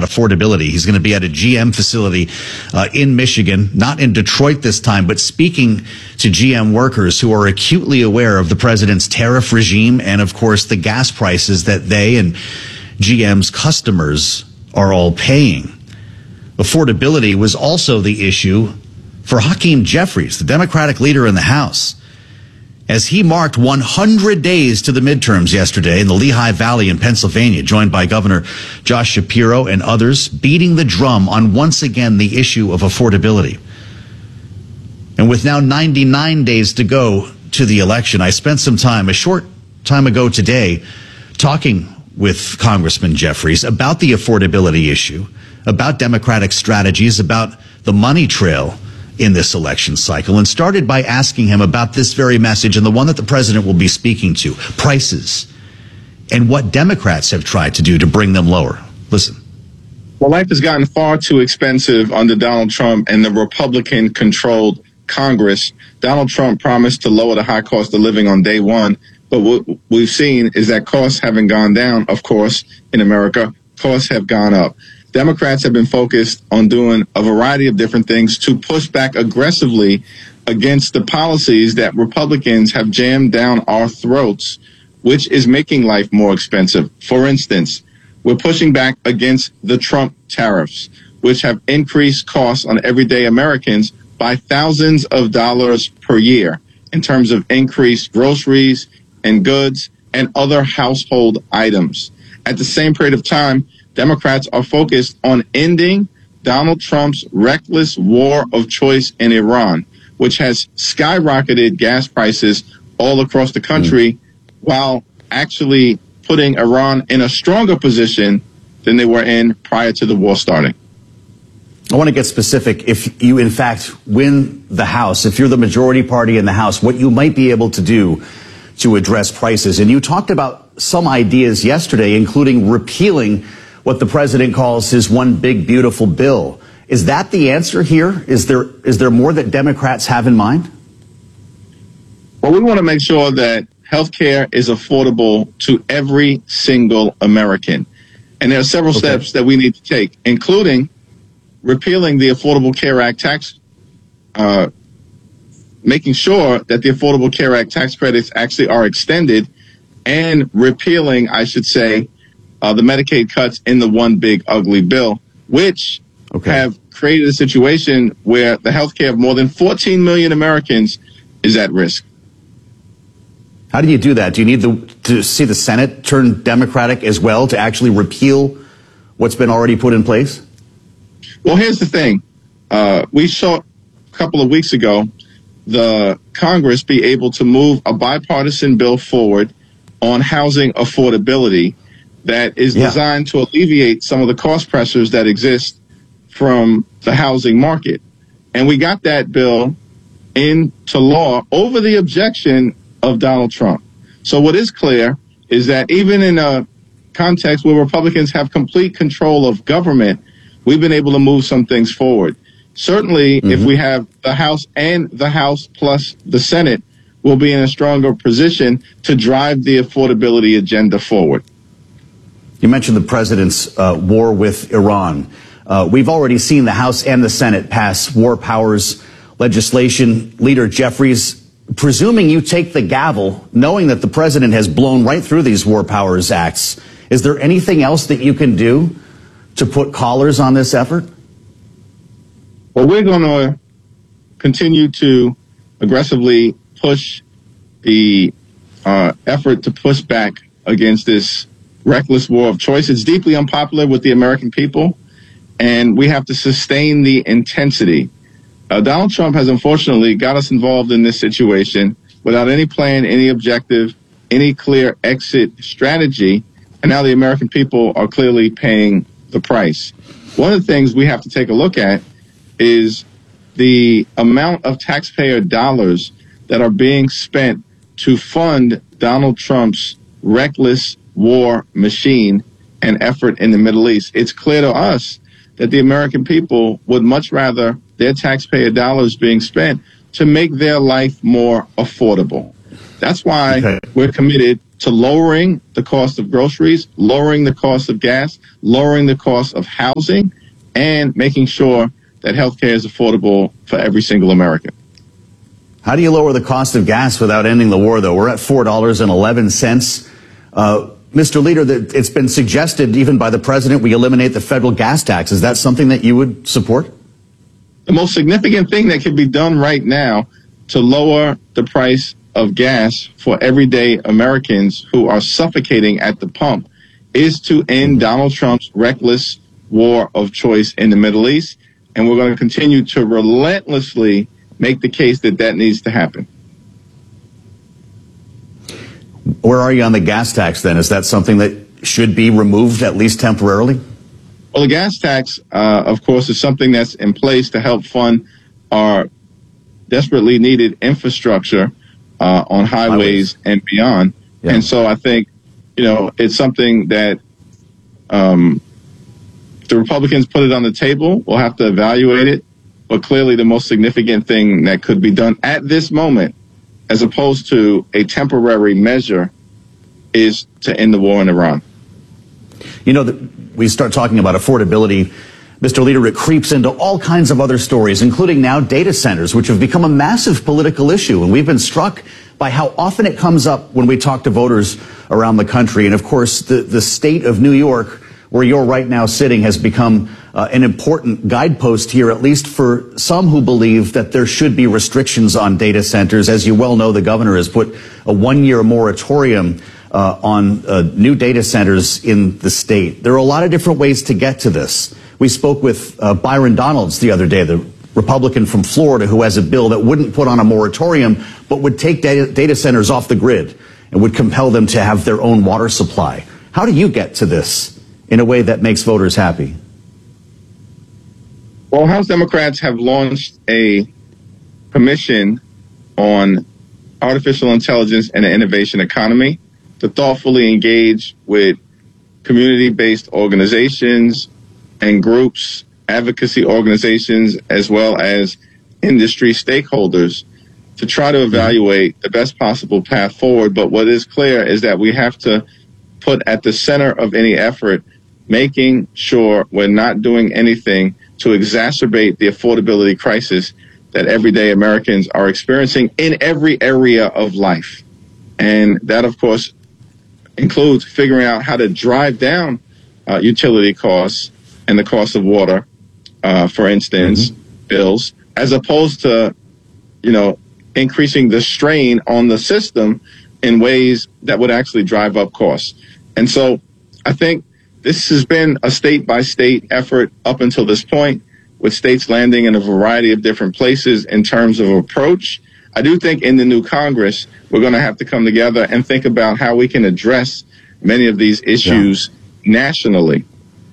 affordability. He's going to be at a GM facility in Michigan, not in Detroit this time, but speaking to GM workers who are acutely aware of the president's tariff regime and, of course, the gas prices that they and GM's customers are all paying. Affordability was also the issue for Hakeem Jeffries, the Democratic leader in the House, as he marked 100 days to the midterms yesterday in the Lehigh Valley in Pennsylvania, joined by Governor Josh Shapiro and others, beating the drum on once again the issue of affordability. And with now 99 days to go to the election, I spent some time, a short time ago today, talking with Congressman Jeffries about the affordability issue, about Democratic strategies, about the money trail in this election cycle, and started by asking him about this very message and the one that the president will be speaking to, prices, and what Democrats have tried to do to bring them lower. Listen. Well, life has gotten far too expensive under Donald Trump and the Republican-controlled Congress. Donald Trump promised to lower the high cost of living on day one, but what we've seen is that costs haven't gone down, of course, in America. Costs have gone up. Democrats have been focused on doing a variety of different things to push back aggressively against the policies that Republicans have jammed down our throats, which is making life more expensive. For instance, we're pushing back against the Trump tariffs, which have increased costs on everyday Americans by thousands of dollars per year in terms of increased groceries and goods and other household items. At the same period of time, Democrats are focused on ending Donald Trump's reckless war of choice in Iran, which has skyrocketed gas prices all across the country while actually putting Iran in a stronger position than they were in prior to the war starting. I want to get specific. If you, in fact, win the House, if you're the majority party in the House, what you might be able to do to address prices. And you talked about some ideas yesterday, including repealing what the president calls his one big, beautiful bill. Is that the answer here? Is there more that Democrats have in mind? Well, we want to make sure that health care is affordable to every single American. And there are several steps that we need to take, including repealing the Affordable Care Act tax, making sure that the Affordable Care Act tax credits actually are extended, and repealing, I should say, the Medicaid cuts in the one big ugly bill, which have created a situation where the health care of more than 14 million Americans is at risk. How do you do that? Do you need to see the Senate turn Democratic as well to actually repeal what's been already put in place? Well, here's the thing. We saw a couple of weeks ago the Congress be able to move a bipartisan bill forward on housing affordability that is designed to alleviate some of the cost pressures that exist from the housing market. And we got that bill into law over the objection of Donald Trump. So what is clear is that even in a context where Republicans have complete control of government, we've been able to move some things forward. Certainly, if we have the House and the House plus the Senate, we'll be in a stronger position to drive the affordability agenda forward. You mentioned the president's war with Iran. We've already seen the House and the Senate pass war powers legislation. Leader Jeffries, presuming you take the gavel, knowing that the president has blown right through these war powers acts, is there anything else that you can do to put collars on this effort? Well, we're going to continue to aggressively push the effort to push back against this reckless war of choice. It's deeply unpopular with the American people, and we have to sustain the intensity. Donald Trump has unfortunately got us involved in this situation without any plan, any objective, any clear exit strategy, and now the American people are clearly paying the price. One of the things we have to take a look at is the amount of taxpayer dollars that are being spent to fund Donald Trump's reckless war machine and effort in the Middle East. It's clear to us that the American people would much rather their taxpayer dollars being spent to make their life more affordable. That's why we're committed to lowering the cost of groceries, lowering the cost of gas, lowering the cost of housing, and making sure that healthcare is affordable for every single American. How do you lower the cost of gas without ending the war, though? We're at $4.11. Mr. Leader, it's been suggested even by the president we eliminate the federal gas tax. Is that something that you would support? The most significant thing that can be done right now to lower the price of gas for everyday Americans who are suffocating at the pump is to end Donald Trump's reckless war of choice in the Middle East. And we're going to continue to relentlessly make the case that that needs to happen. Where are you on the gas tax then? Is that something that should be removed at least temporarily? Well, the gas tax, of course, is something that's in place to help fund our desperately needed infrastructure on highways and beyond. Yeah. And so I think, it's something that the Republicans put it on the table. We'll have to evaluate it. But clearly the most significant thing that could be done at this moment, as opposed to a temporary measure, is to end the war in Iran. We start talking about affordability, Mr. Leader, it creeps into all kinds of other stories, including now data centers, which have become a massive political issue. And we've been struck by how often it comes up when we talk to voters around the country. And of course, the state of New York, where you're right now sitting, has become an important guidepost here, at least for some who believe that there should be restrictions on data centers. As you well know, the governor has put a one-year moratorium on new data centers in the state. There are a lot of different ways to get to this. We spoke with Byron Donalds the other day, the Republican from Florida, who has a bill that wouldn't put on a moratorium, but would take data centers off the grid and would compel them to have their own water supply. How do you get to this in a way that makes voters happy? Well, House Democrats have launched a commission on artificial intelligence and the innovation economy to thoughtfully engage with community-based organizations and groups, advocacy organizations, as well as industry stakeholders to try to evaluate the best possible path forward. But what is clear is that we have to put at the center of any effort making sure we're not doing anything to exacerbate the affordability crisis that everyday Americans are experiencing in every area of life. And that, of course, includes figuring out how to drive down utility costs and the cost of water, for instance, bills, as opposed to, increasing the strain on the system in ways that would actually drive up costs. And so I think this has been a state-by-state effort up until this point, with states landing in a variety of different places in terms of approach. I do think in the new Congress, we're going to have to come together and think about how we can address many of these issues nationally.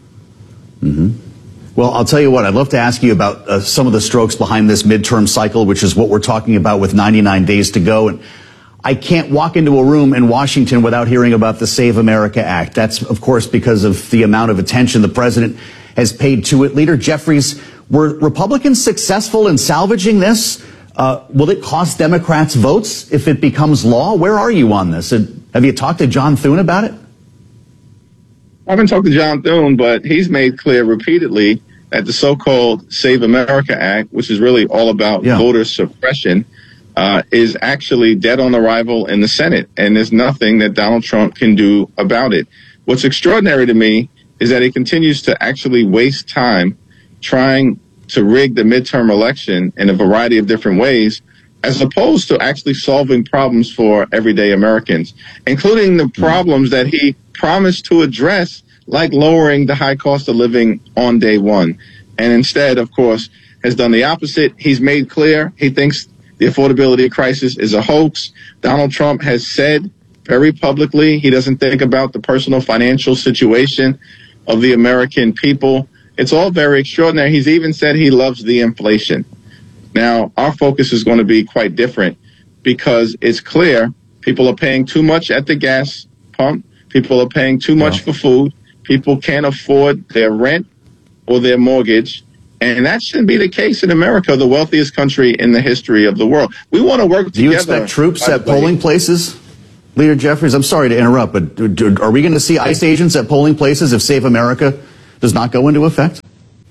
Well, I'll tell you what, I'd love to ask you about some of the strokes behind this midterm cycle, which is what we're talking about with 99 days to go. And I can't walk into a room in Washington without hearing about the Save America Act. That's, of course, because of the amount of attention the president has paid to it. Leader Jeffries, were Republicans successful in salvaging this? Will it cost Democrats votes if it becomes law? Where are you on this? Have you talked to John Thune about it? I haven't talked to John Thune, but he's made clear repeatedly that the so-called Save America Act, which is really all about voter suppression, is actually dead on arrival in the Senate, and there's nothing that Donald Trump can do about it. What's extraordinary to me is that he continues to actually waste time trying to rig the midterm election in a variety of different ways, as opposed to actually solving problems for everyday Americans, including the problems that he promised to address, like lowering the high cost of living on day one. And instead, of course, has done the opposite. He's made clear he thinks the affordability crisis is a hoax. Donald Trump has said very publicly he doesn't think about the personal financial situation of the American people. It's all very extraordinary. He's even said he loves the inflation. Now, our focus is going to be quite different because it's clear people are paying too much at the gas pump. People are paying too much for food. People can't afford their rent or their mortgage. And that shouldn't be the case in America, the wealthiest country in the history of the world. We want to work together. Do you expect troops at polling places? Leader Jeffries, I'm sorry to interrupt, but are we going to see ICE agents at polling places if Save America does not go into effect?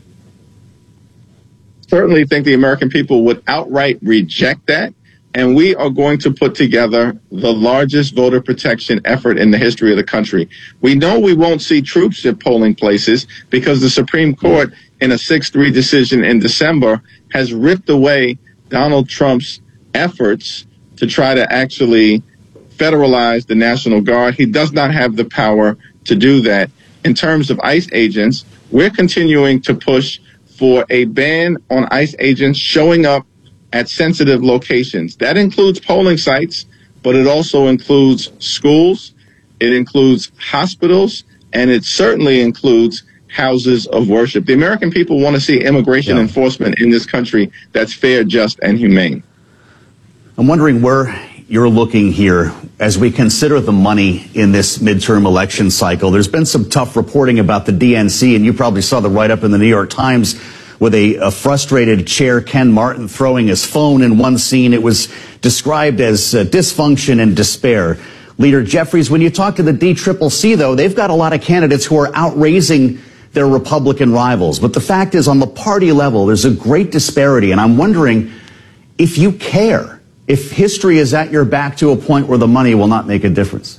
Certainly think the American people would outright reject that. And we are going to put together the largest voter protection effort in the history of the country. We know we won't see troops at polling places because the Supreme Court, in a 6-3 decision in December, has ripped away Donald Trump's efforts to try to actually federalize the National Guard. He does not have the power to do that. In terms of ICE agents, we're continuing to push for a ban on ICE agents showing up at sensitive locations. That includes polling sites, but it also includes schools, it includes hospitals, and it certainly includes houses of worship. The American people want to see immigration enforcement in this country that's fair, just, and humane. I'm wondering where you're looking here as we consider the money in this midterm election cycle. There's been some tough reporting about the DNC, and you probably saw the write-up in the New York Times with a frustrated Chair Ken Martin throwing his phone in one scene. It was described as dysfunction and despair. Leader Jeffries, when you talk to the DCCC, though, they've got a lot of candidates who are outraising their Republican rivals. But the fact is, on the party level, there's a great disparity. And I'm wondering if you care, if history is at your back to a point where the money will not make a difference.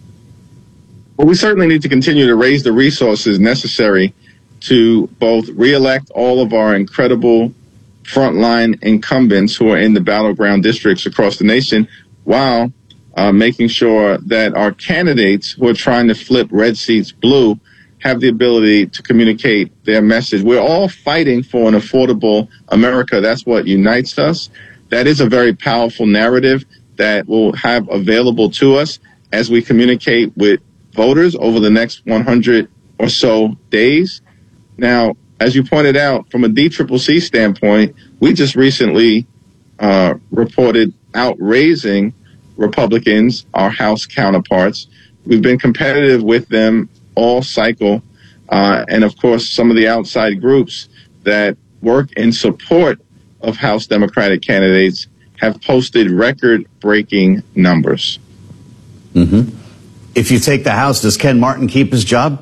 Well, we certainly need to continue to raise the resources necessary to both reelect all of our incredible frontline incumbents who are in the battleground districts across the nation, while making sure that our candidates who are trying to flip red seats blue have the ability to communicate their message. We're all fighting for an affordable America. That's what unites us. That is a very powerful narrative that we'll have available to us as we communicate with voters over the next 100 or so days. Now, as you pointed out, from a DCCC standpoint, we just recently reported outraising Republicans, our House counterparts. We've been competitive with them all cycle. And, of course, some of the outside groups that work in support of House Democratic candidates have posted record-breaking numbers. Mm-hmm. If you take the House, does Ken Martin keep his job?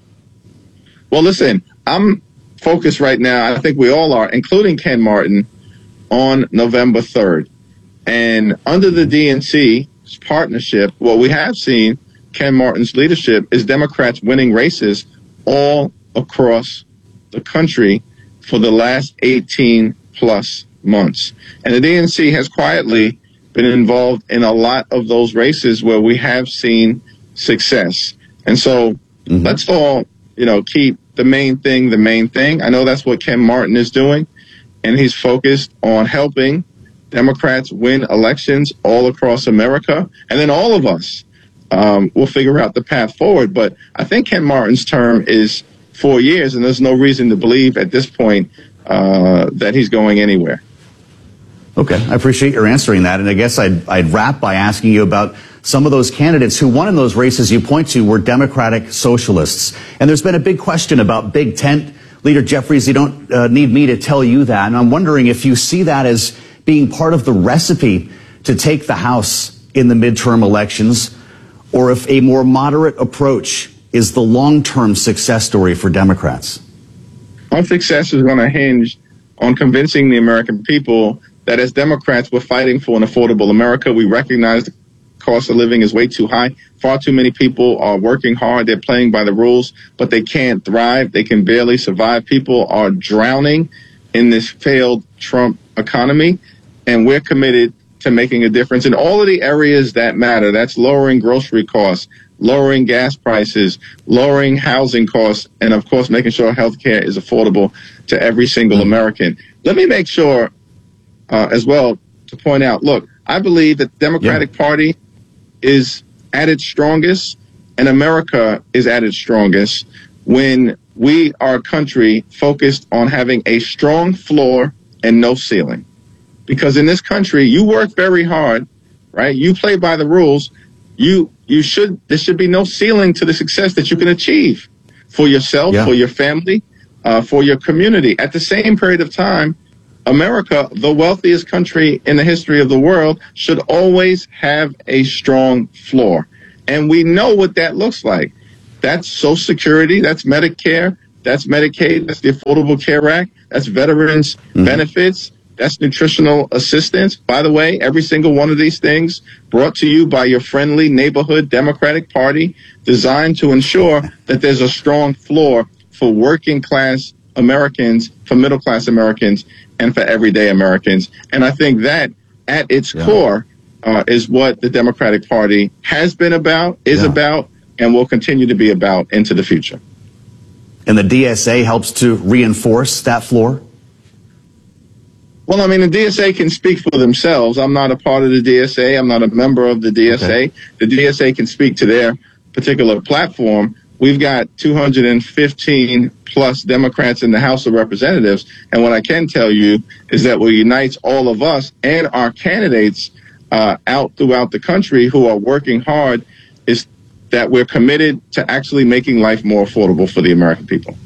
Well, listen, I'm focused right now, I think we all are, including Ken Martin, on November 3rd. And under the DNC's partnership, what we have seen, Ken Martin's leadership, is Democrats winning races all across the country for the last 18 plus months. And the DNC has quietly been involved in a lot of those races where we have seen success. And so let's all, keep the main thing. I know that's what Ken Martin is doing, and he's focused on helping Democrats win elections all across America. And then all of us will figure out the path forward. But I think Ken Martin's term is 4 years, and there's no reason to believe at this point that he's going anywhere. Okay, I appreciate your answering that. And I guess I'd wrap by asking you about some of those candidates who won in those races you point to were Democratic socialists. And there's been a big question about Big Tent. Leader Jeffries, you don't need me to tell you that. And I'm wondering if you see that as being part of the recipe to take the House in the midterm elections, or if a more moderate approach is the long-term success story for Democrats. Our success is going to hinge on convincing the American people that as Democrats, we're fighting for an affordable America. We recognize the cost of living is way too high. Far too many people are working hard. They're playing by the rules, but they can't thrive. They can barely survive. People are drowning in this failed Trump economy, and we're committed to making a difference in all of the areas that matter. That's lowering grocery costs, lowering gas prices, lowering housing costs, and, of course, making sure health care is affordable to every single American. Let me make sure as well to point out, look, I believe that the Democratic Party is at its strongest and America is at its strongest when we are a country focused on having a strong floor and no ceiling. Because in this country, you work very hard, right? You play by the rules. There should be no ceiling to the success that you can achieve for yourself, for your family, for your community. At the same period of time, America, the wealthiest country in the history of the world, should always have a strong floor. And we know what that looks like. That's Social Security, that's Medicare, that's Medicaid, that's the Affordable Care Act, that's veterans benefits, that's nutritional assistance. By the way, every single one of these things brought to you by your friendly neighborhood Democratic Party, designed to ensure that there's a strong floor for working class Americans, for middle class Americans, and for everyday Americans. And I think that at its core is what the Democratic Party has been about, is about, and will continue to be about into the future. And the DSA helps to reinforce that floor? Well, I mean, the DSA can speak for themselves. I'm not a part of the DSA. I'm not a member of the DSA. Okay. The DSA can speak to their particular platform. We've got 215 plus Democrats in the House of Representatives. And what I can tell you is that what unites all of us and our candidates out throughout the country who are working hard is that we're committed to actually making life more affordable for the American people.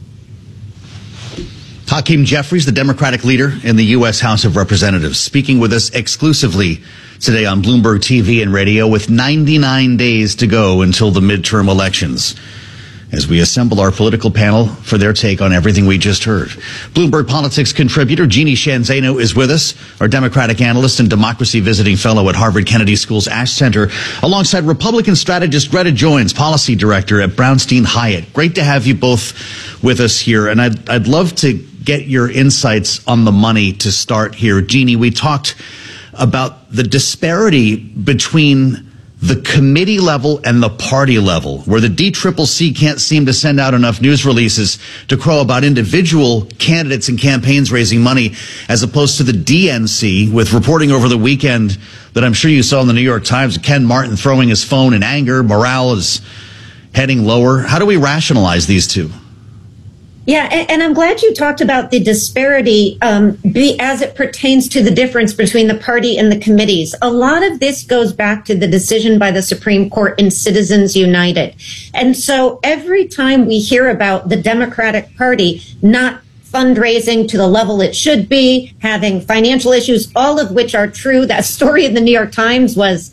Hakeem Jeffries, the Democratic leader in the U.S. House of Representatives, speaking with us exclusively today on Bloomberg TV and radio with 99 days to go until the midterm elections, as we assemble our political panel for their take on everything we just heard. Bloomberg Politics contributor Jeannie Sheehan Zaino is with us, our Democratic analyst and democracy visiting fellow at Harvard Kennedy School's Ash Center, alongside Republican strategist Greta Joins, policy director at Brownstein Hyatt. Great to have you both with us here, and I'd love to get your insights on the money to start here. Jeannie, we talked about the disparity between the committee level and the party level, where the DCCC can't seem to send out enough news releases to crow about individual candidates and campaigns raising money, as opposed to the DNC, with reporting over the weekend that I'm sure you saw in the New York Times, Ken Martin throwing his phone in anger. Morale is heading lower. How do we rationalize these two? Yeah, and I'm glad you talked about the disparity as it pertains to the difference between the party and the committees. A lot of this goes back to the decision by the Supreme Court in Citizens United. And so every time we hear about the Democratic Party not fundraising to the level it should be, having financial issues, all of which are true, that story in the New York Times was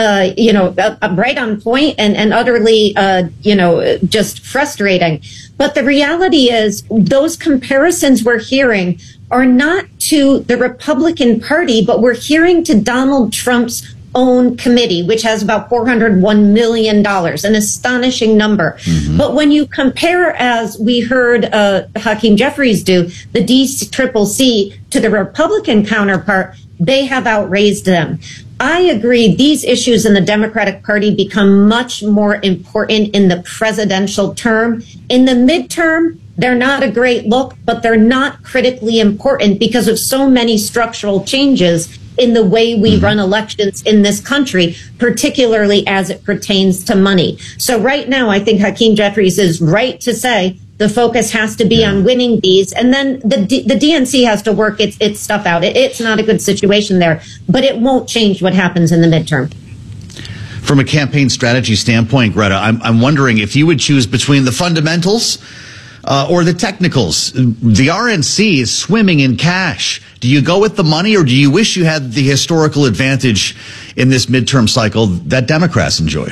right on point and utterly, just frustrating. But the reality is those comparisons we're hearing are not to the Republican Party, but we're hearing to Donald Trump's own committee, which has about $401 million, an astonishing number. Mm-hmm. But when you compare, as we heard Hakeem Jeffries do, the DCCC to the Republican counterpart, they have outraised them. I agree these issues in the Democratic Party become much more important in the presidential term. In the midterm, they're not a great look, but they're not critically important because of so many structural changes in the way we run elections in this country, particularly as it pertains to money. So right now, I think Hakeem Jeffries is right to say the focus has to be on winning these, and then the DNC has to work its stuff out. It's not a good situation there, but it won't change what happens in the midterm. From a campaign strategy standpoint, Greta, I'm wondering if you would choose between the fundamentals or the technicals. The RNC is swimming in cash. Do you go with the money, or do you wish you had the historical advantage in this midterm cycle that Democrats enjoy?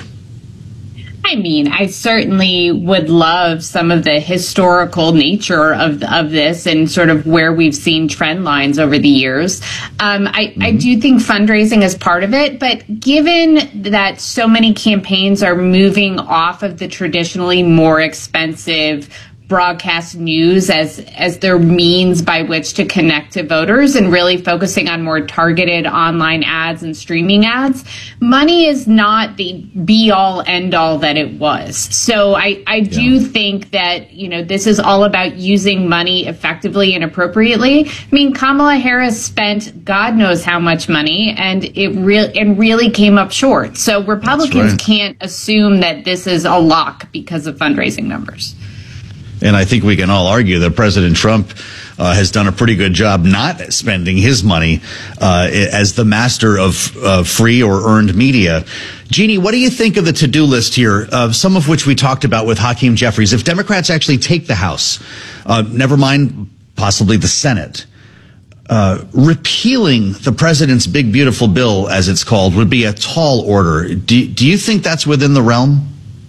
I mean, I certainly would love some of the historical nature of this and sort of where we've seen trend lines over the years. I do think fundraising is part of it, but given that so many campaigns are moving off of the traditionally more expensive broadcast news as their means by which to connect to voters and really focusing on more targeted online ads and streaming ads, money is not the be-all, end-all that it was. So I do think that, this is all about using money effectively and appropriately. I mean, Kamala Harris spent God knows how much money, and it really came up short. So Republicans can't assume that this is a lock because of fundraising numbers. And I think we can all argue that President Trump has done a pretty good job not spending his money as the master of free or earned media. Jeannie, what do you think of the to-do list here, some of which we talked about with Hakeem Jeffries? If Democrats actually take the House, never mind possibly the Senate, repealing the president's big, beautiful bill, as it's called, would be a tall order. Do you think that's within the realm?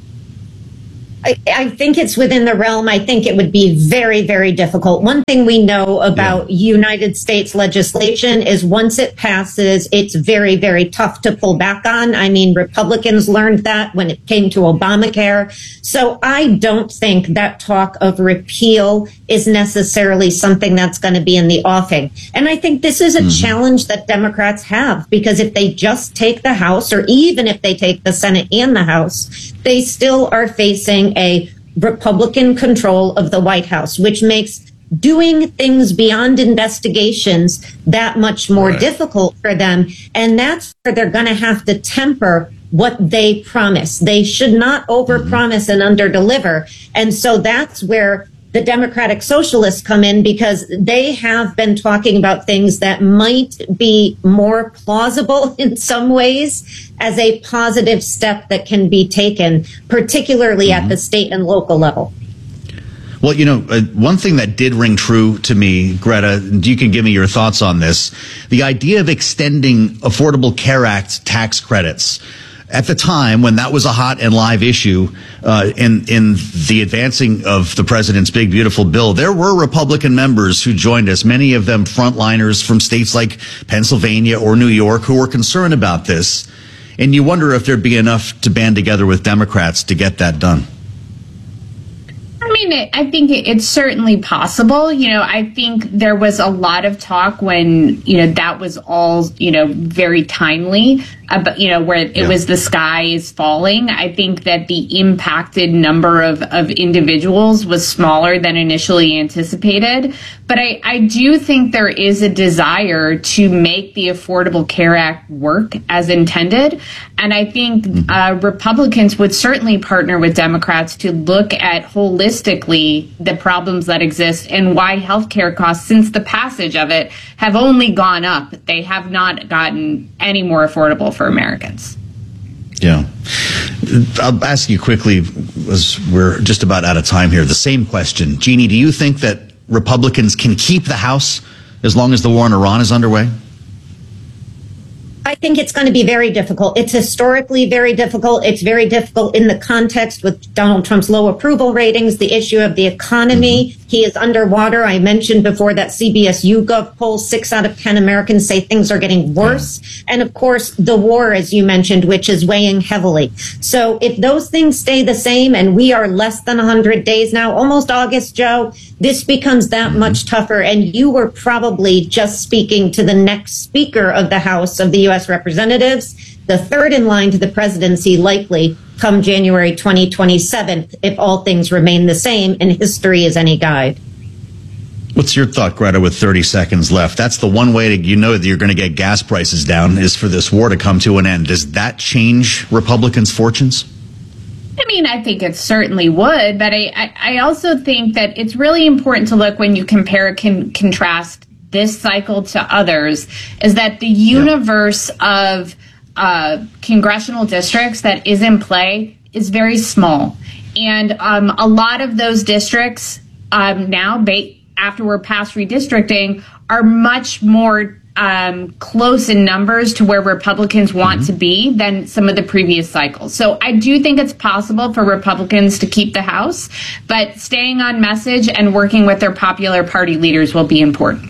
I think it's within the realm. I think it would be very, very difficult. One thing we know about United States legislation is once it passes, it's very, very tough to pull back on. I mean, Republicans learned that when it came to Obamacare. So I don't think that talk of repeal is necessarily something that's going to be in the offing. And I think this is a challenge that Democrats have, because if they just take the House, or even if they take the Senate and the House, they still are facing a Republican control of the White House, which makes doing things beyond investigations that much more difficult for them. And that's where they're going to have to temper what they promise. They should not overpromise and underdeliver. And so that's where the Democratic Socialists come in, because they have been talking about things that might be more plausible in some ways as a positive step that can be taken, particularly at the state and local level. Well, one thing that did ring true to me, Greta, and you can give me your thoughts on this, the idea of extending Affordable Care Act tax credits. At the time when that was a hot and live issue in the advancing of the president's big, beautiful bill, there were Republican members who joined us, many of them frontliners from states like Pennsylvania or New York, who were concerned about this. And you wonder if there'd be enough to band together with Democrats to get that done. I mean, I think it's certainly possible. I think there was a lot of talk when, that was all, very timely, where it was the sky is falling. I think that the impacted number of individuals was smaller than initially anticipated. But I do think there is a desire to make the Affordable Care Act work as intended. And I think Republicans would certainly partner with Democrats to look at holistically the problems that exist and why healthcare costs since the passage of it have only gone up. They have not gotten any more affordable for Americans. Yeah. I'll ask you quickly, as we're just about out of time here, the same question. Jeannie, do you think that Republicans can keep the House as long as the war in Iran is underway? I think it's going to be very difficult. It's historically very difficult. It's very difficult in the context with Donald Trump's low approval ratings, the issue of the economy. He is underwater. I mentioned before that CBS YouGov poll, 6 out of 10 Americans say things are getting worse. And of course, the war, as you mentioned, which is weighing heavily. So if those things stay the same, and we are less than 100 days now, almost August, Joe, this becomes that much tougher. And you were probably just speaking to the next Speaker of the House of the U.S. Representatives, the third in line to the presidency, likely come January 2027, if all things remain the same and history is any guide. What's your thought, Greta, with 30 seconds left? That's the one way that you're going to get gas prices down, is for this war to come to an end. Does that change Republicans' fortunes? I mean, I think it certainly would, but I also think that it's really important to look, when you compare contrast this cycle to others, is that the universe of congressional districts that is in play is very small. And a lot of those districts now, after we're past redistricting, are much more close in numbers to where Republicans want to be than some of the previous cycles. So I do think it's possible for Republicans to keep the House, but staying on message and working with their popular party leaders will be important.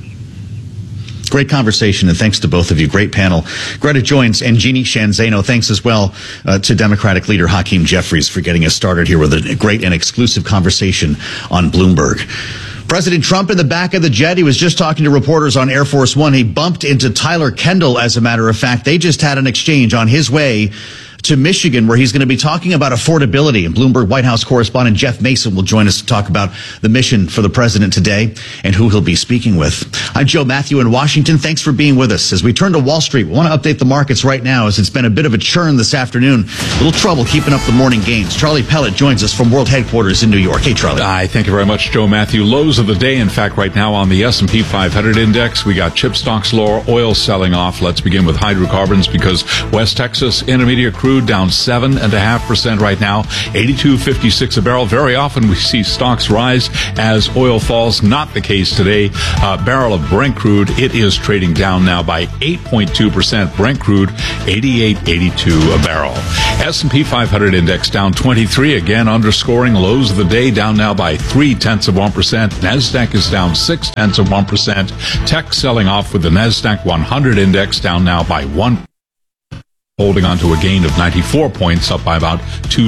Great conversation, and thanks to both of you. Great panel. Greta Joins and Jeannie Sheehan Zaino. Thanks as well to Democratic leader Hakeem Jeffries for getting us started here with a great and exclusive conversation on Bloomberg. President Trump in the back of the jet. He was just talking to reporters on Air Force One. He bumped into Tyler Kendall, as a matter of fact. They just had an exchange on his way to Michigan, where he's going to be talking about affordability. And Bloomberg White House correspondent Jeff Mason will join us to talk about the mission for the president today and who he'll be speaking with. I'm Joe Matthew in Washington. Thanks for being with us. As we turn to Wall Street, we want to update the markets right now, as it's been a bit of a churn this afternoon. A little trouble keeping up the morning gains. Charlie Pellet joins us from World Headquarters in New York. Hey, Charlie. Hi, thank you very much, Joe Matthew. Lows of the day, in fact, right now on the S&P 500 index. We got chip stocks lower, oil selling off. Let's begin with hydrocarbons, because West Texas Intermediate crude crude down 7.5% right now, $82.56 a barrel. Very often we see stocks rise as oil falls. Not the case today. Barrel of Brent crude, it is trading down now by 8.2%. Brent crude, $88.82 a barrel. S&P 500 index down 23, again underscoring lows of the day, down now by 0.3%. NASDAQ is down 0.6%. Tech selling off with the NASDAQ 100 index down now by 1%. Holding on to a gain of 94 points, up by about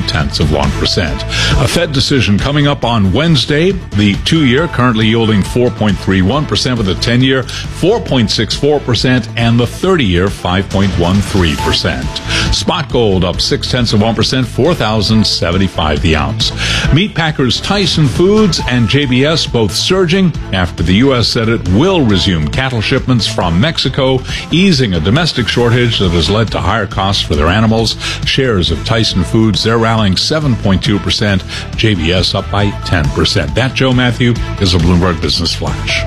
0.2%. A Fed decision coming up on Wednesday. The 2-year currently yielding 4.31%, with the 10-year 4.64%, and the 30-year 5.13%. Spot gold up 0.6%, $4,075 the ounce. Meat packers Tyson Foods and JBS both surging after the U.S. said it will resume cattle shipments from Mexico, easing a domestic shortage that has led to higher costs for their animals. Shares of Tyson Foods, they're rallying 7.2%. JBS up by 10%. That, Joe Matthew, is a Bloomberg Business Flash.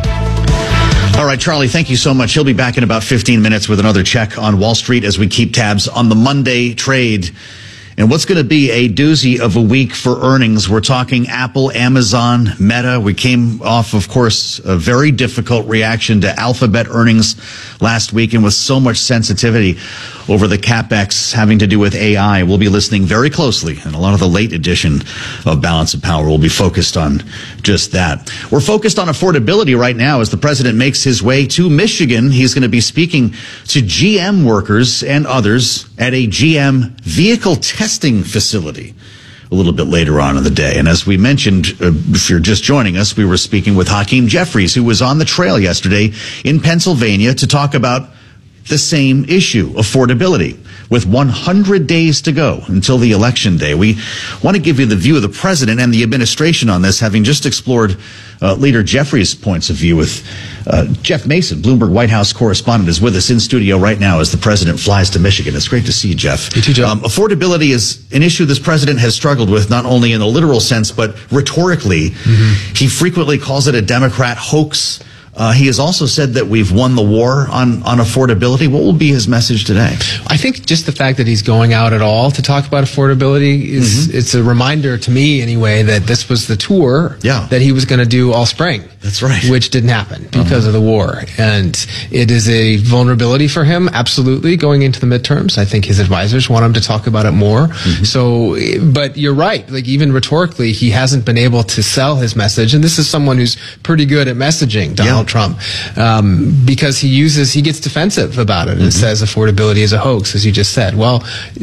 All right, Charlie, thank you so much. He'll be back in about 15 minutes with another check on Wall Street as we keep tabs on the Monday trade. And what's going to be a doozy of a week for earnings. We're talking Apple, Amazon, Meta. We came off, of course, a very difficult reaction to Alphabet earnings last week, and with so much sensitivity over the CapEx having to do with AI. We'll be listening very closely, and a lot of the late edition of Balance of Power will be focused on just that. We're focused on affordability right now as the president makes his way to Michigan. He's going to be speaking to GM workers and others at a GM vehicle testing facility a little bit later on in the day. And as we mentioned, if you're just joining us, we were speaking with Hakeem Jeffries, who was on the trail yesterday in Pennsylvania to talk about the same issue, affordability. With 100 days to go until the election day, we want to give you the view of the president and the administration on this, having just explored Leader Jeffries' points of view with Jeff Mason, Bloomberg White House correspondent, is with us in studio right now as the president flies to Michigan. It's great to see you, Jeff. You too, John. Affordability is an issue this president has struggled with, not only in the literal sense, but rhetorically. Mm-hmm. He frequently calls it a Democrat hoax. He has also said that we've won the war on affordability. What will be his message today? I think just the fact that he's going out at all to talk about affordability is it's a reminder to me anyway that this was the tour that he was going to do all spring. That's right. Which didn't happen because of the war. And it is a vulnerability for him, absolutely, going into the midterms. I think his advisors want him to talk about it more. Mm-hmm. So, but you're right. Like, even rhetorically, he hasn't been able to sell his message. And this is someone who's pretty good at messaging, Donald Trump, because he gets defensive about it and says affordability is a hoax, as you just said. Well,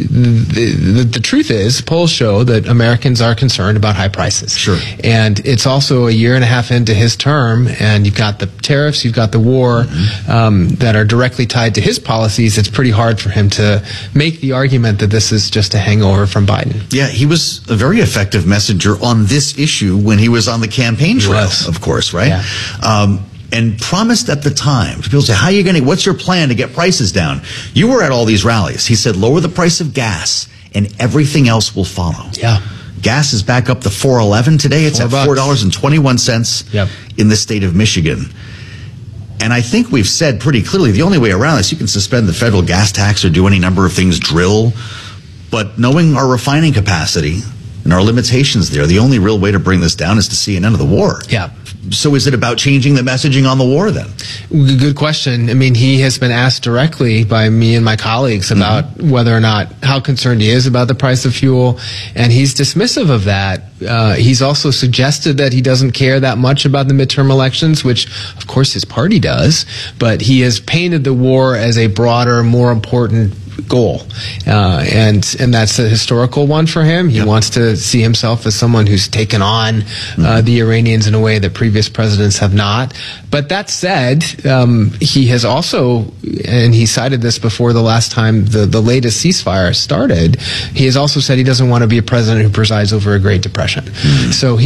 the truth is, polls show that Americans are concerned about high prices. Sure. And it's also a year and a half into his term, and you've got the tariffs, you've got the war that are directly tied to his policies. It's pretty hard for him to make the argument that this is just a hangover from Biden. Yeah, he was a very effective messenger on this issue when he was on the campaign trail, of course, right? Yeah. And promised at the time, people say, what's your plan to get prices down? You were at all these rallies. He said, lower the price of gas and everything else will follow. Yeah. Gas is back up to $4.11 today. It's at $4.21 in the state of Michigan. And I think we've said pretty clearly the only way around this, you can suspend the federal gas tax or do any number of things, drill. But knowing our refining capacity and our limitations there, the only real way to bring this down is to see an end of the war. Yeah. So is it about changing the messaging on the war then? Good question. I mean, he has been asked directly by me and my colleagues about whether or not, how concerned he is about the price of fuel, and he's dismissive of that. He's also suggested that he doesn't care that much about the midterm elections, which of course his party does, but he has painted the war as a broader, more important goal, and that's a historical one for him. He wants to see himself as someone who's taken on the Iranians in a way that previous presidents have not. But that said, he has also, and he cited this before the last time the latest ceasefire started, he has also said he doesn't want to be a president who presides over a Great Depression. So he's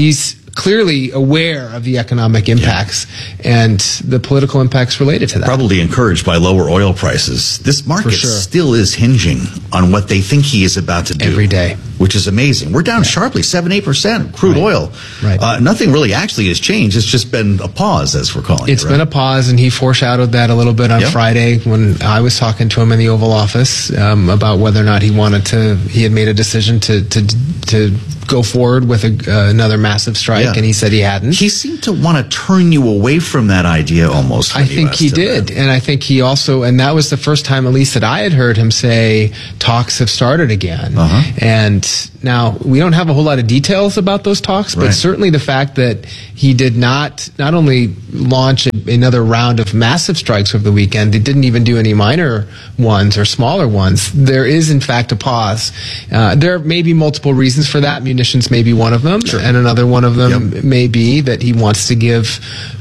clearly aware of the economic impacts and the political impacts related to that. Probably encouraged by lower oil prices. This market still is hinging on what they think he is about to do. Every day. Which is amazing. We're down sharply, 7-8% crude oil. Right. Nothing really actually has changed. It's just been a pause, as we're calling it. It's been a pause, and he foreshadowed that a little bit on Friday when I was talking to him in the Oval Office about whether or not he had made a decision to go forward with another massive strike, and he said he hadn't. He seemed to want to turn you away from that idea almost. I think he did. And I think he also, and that was the first time at least that I had heard him say talks have started again. And now we don't have a whole lot of details about those talks, but certainly the fact that he did not only launch another round of massive strikes over the weekend, they didn't even do any minor ones or smaller ones. There is in fact a pause. There may be multiple reasons for that. Munitions may be one of them, and another one of them may be that he wants to give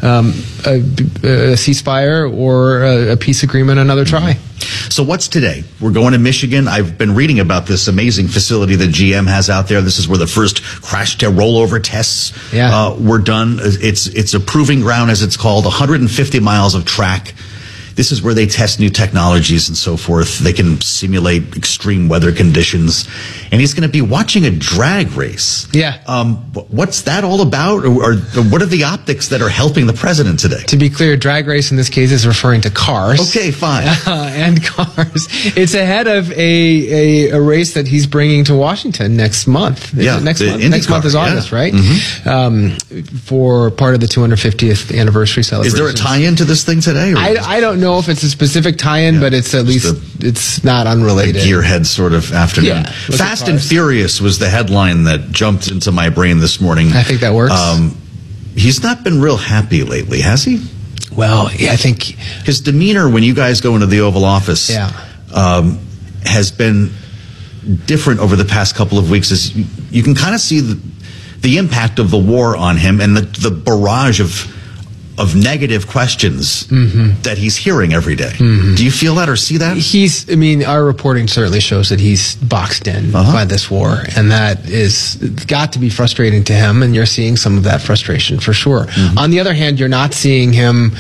a ceasefire or a peace agreement another try. So what's today? We're going to Michigan. I've been reading about this amazing facility that GM has out there. This is where the first crash to rollover tests were done. It's a proving ground, as it's called, 150 miles of track. This is where they test new technologies and so forth. They can simulate extreme weather conditions. And he's going to be watching a drag race. What's that all about? Or what are the optics that are helping the president today? To be clear, drag race in this case is referring to cars. Okay, fine. And cars. It's ahead of a race that he's bringing to Washington next month. Next month is August, right? For part of the 250th anniversary celebration. Is there a tie-in to this thing today? I don't know if it's a specific tie-in, but it's at least it's not unrelated. A gearhead sort of afternoon. Fast and Furious was the headline that jumped into my brain this morning. I think that works. He's not been real happy lately, has he? Well, I think his demeanor when you guys go into the Oval Office has been different over the past couple of weeks. As you can kind of see the impact of the war on him and the barrage of negative questions that he's hearing every day. Do you feel that or see that? Our reporting certainly shows that he's boxed in by this war, and that is got to be frustrating to him, and you're seeing some of that frustration for sure. On the other hand, you're not seeing him,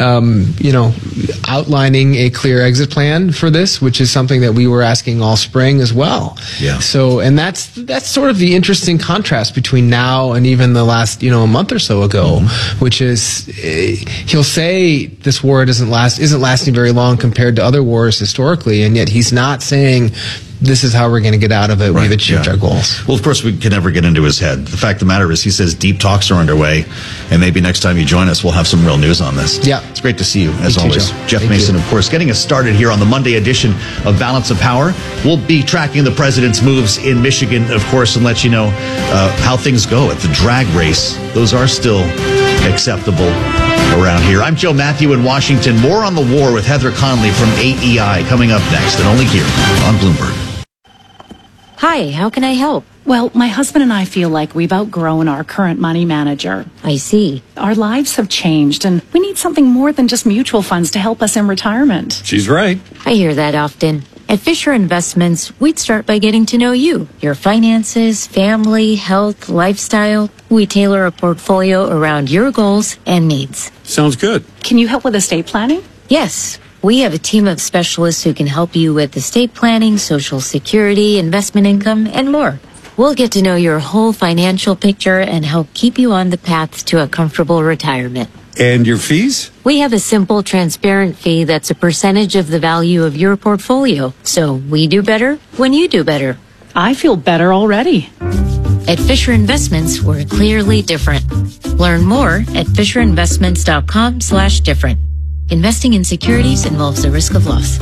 outlining a clear exit plan for this, which is something that we were asking all spring as well. So, and that's sort of the interesting contrast between now and even the last, a month or so ago, which is, he'll say this war isn't lasting very long compared to other wars historically, and yet he's not saying this is how we're going to get out of it. We've achieved our goals. Well, of course, we can never get into his head. The fact of the matter is, he says deep talks are underway, and maybe next time you join us, we'll have some real news on this. It's great to see you, as always. Jeff Mason, of course, getting us started here on the Monday edition of Balance of Power. We'll be tracking the president's moves in Michigan, of course, and let you know how things go at the drag race. Those are still acceptable around here. I'm Joe Matthew in Washington. More on the war with Heather Conley from AEI coming up next, and only here on Bloomberg. Hi, how can I help? Well, my husband and I feel like we've outgrown our current money manager. I see. Our lives have changed, and we need something more than just mutual funds to help us in retirement. She's right. I hear that often. At Fisher Investments, we'd start by getting to know you, your finances, family, health, lifestyle. We tailor a portfolio around your goals and needs. Sounds good. Can you help with estate planning? Yes. We have a team of specialists who can help you with estate planning, Social Security, investment income, and more. We'll get to know your whole financial picture and help keep you on the path to a comfortable retirement. And your fees? We have a simple, transparent fee that's a percentage of the value of your portfolio. So we do better when you do better. I feel better already. At Fisher Investments, we're clearly different. Learn more at FisherInvestments.com/different. Investing in securities involves the risk of loss.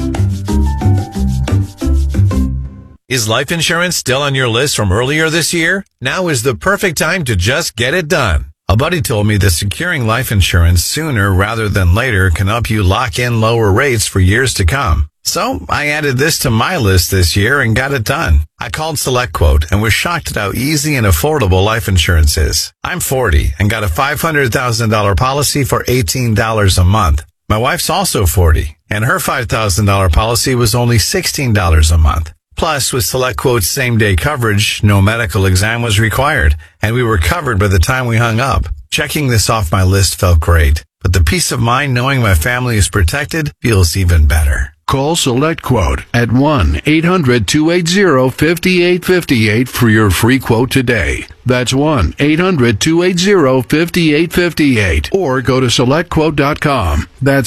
Is life insurance still on your list from earlier this year? Now is the perfect time to just get it done. A buddy told me that securing life insurance sooner rather than later can help you lock in lower rates for years to come. So I added this to my list this year and got it done. I called SelectQuote and was shocked at how easy and affordable life insurance is. I'm 40 and got a $500,000 policy for $18 a month. My wife's also 40, and her $5,000 policy was only $16 a month. Plus, with SelectQuote's same-day coverage, no medical exam was required, and we were covered by the time we hung up. Checking this off my list felt great, but the peace of mind knowing my family is protected feels even better. Call SelectQuote at 1-800-280-5858 for your free quote today. That's 1-800-280-5858. Or go to SelectQuote.com. That's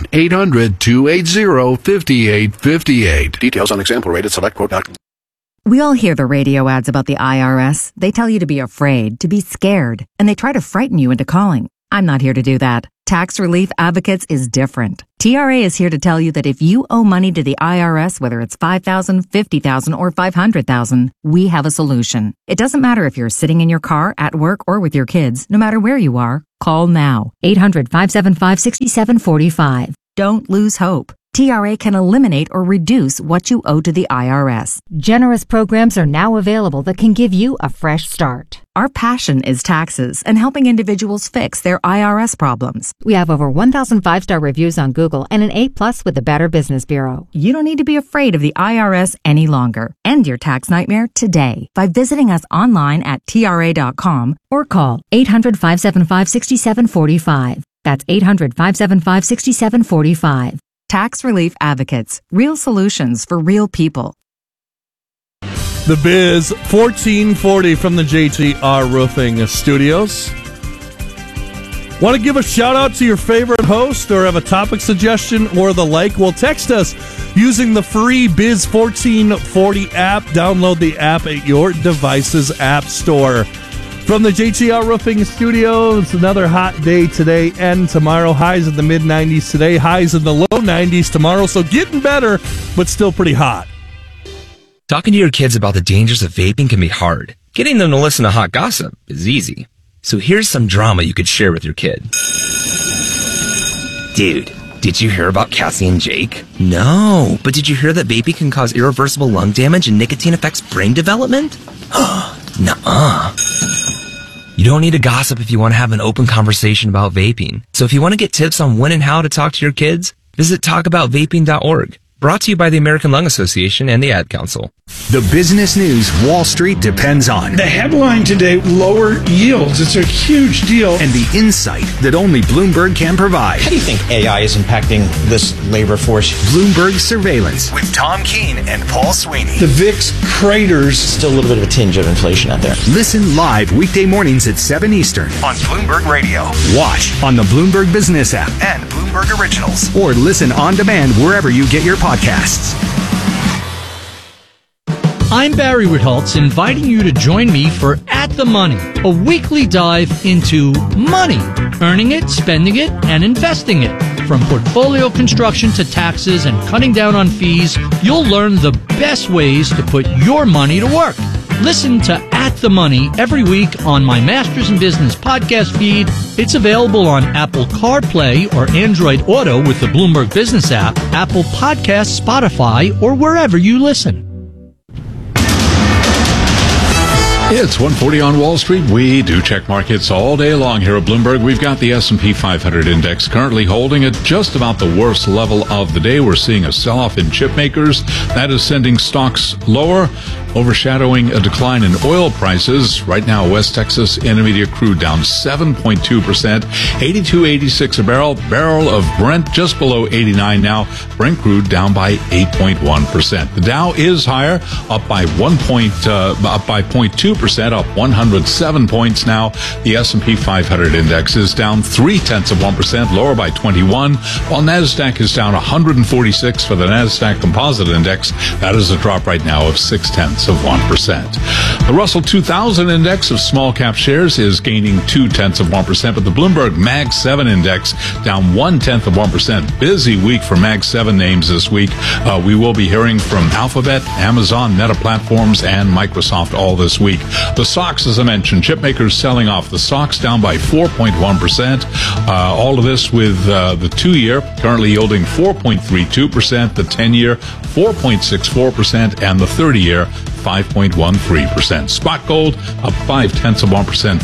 1-800-280-5858. Details on example rate at SelectQuote.com. We all hear the radio ads about the IRS. They tell you to be afraid, to be scared, and they try to frighten you into calling. I'm not here to do that. Tax Relief Advocates is different. TRA is here to tell you that if you owe money to the IRS, whether it's $5,000, $50,000, or $500,000, we have a solution. It doesn't matter if you're sitting in your car, at work, or with your kids. No matter where you are, call now. 800-575-6745. Don't lose hope. TRA can eliminate or reduce what you owe to the IRS. Generous programs are now available that can give you a fresh start. Our passion is taxes and helping individuals fix their IRS problems. We have over 1,000 5-star reviews on Google and an A+ with the Better Business Bureau. You don't need to be afraid of the IRS any longer. End your tax nightmare today by visiting us online at TRA.com or call 800-575-6745. That's 800-575-6745. Tax Relief Advocates. Real solutions for real people. The Biz 1440 from the JTR Roofing Studios. Want to give a shout out to your favorite host or have a topic suggestion or the like? Well, text us using the free Biz 1440 app. Download the app at your device's app store. From the JTR Roofing Studios, another hot day today and tomorrow. Highs in the mid-90s today, highs in the low 90s tomorrow. So getting better, but still pretty hot. Talking to your kids about the dangers of vaping can be hard. Getting them to listen to hot gossip is easy. So here's some drama you could share with your kid. Dude, did you hear about Cassie and Jake? No, but did you hear that vaping can cause irreversible lung damage and nicotine affects brain development? Nuh-uh. You don't need to gossip if you want to have an open conversation about vaping. So if you want to get tips on when and how to talk to your kids, visit talkaboutvaping.org. Brought to you by the American Lung Association and the Ad Council. The business news Wall Street depends on. The headline today, lower yields. It's a huge deal. And the insight that only Bloomberg can provide. How do you think AI is impacting this labor force? Bloomberg Surveillance with Tom Keene and Paul Sweeney. The VIX craters. Still a little bit of a tinge of inflation out there. Listen live weekday mornings at 7 Eastern on Bloomberg Radio. Watch on the Bloomberg Business app and Bloomberg Originals. Or listen on demand wherever you get your podcasts. I'm Barry Ritholtz, inviting you to join me for At the Money, a weekly dive into money, earning it, spending it, and investing it. From portfolio construction to taxes and cutting down on fees, you'll learn the best ways to put your money to work. Listen to At the Money every week on my Masters in Business podcast feed. It's available on Apple CarPlay or Android Auto with the Bloomberg Business app, Apple Podcasts, Spotify, or wherever you listen. It's 1:40 on Wall Street. We do check markets all day long here at Bloomberg. We've got the S&P 500 index currently holding at just about the worst level of the day. We're seeing a sell-off in chip makers. That is sending stocks lower, overshadowing a decline in oil prices. Right now, West Texas Intermediate crude down 7.2%, 82.86 a barrel. Barrel of Brent just below 89 now. Brent crude down by 8.1%. The Dow is higher, up by 0.2%, up 107 points now. The S&P 500 index is down 0.3%, lower by 21, while NASDAQ is down 146 for the NASDAQ Composite Index. That is a drop right now of 0.6%. The Russell 2000 Index of small cap shares is gaining 0.2%, but the Bloomberg Mag 7 Index down 0.1%. Busy week for Mag 7 names this week. We will be hearing from Alphabet, Amazon, Meta Platforms, and Microsoft all this week. The stocks, as I mentioned, chip makers selling off. The stocks down by 4.1%. All of this with the 2-year currently yielding 4.32%, the 10-year 4.64%, and the 30-year 5.13%. Spot gold up 0.5%,